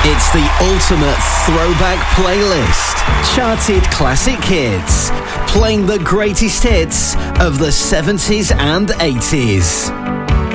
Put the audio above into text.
It's the ultimate throwback playlist. Charted classic hits, playing the greatest hits of the 70s and 80s.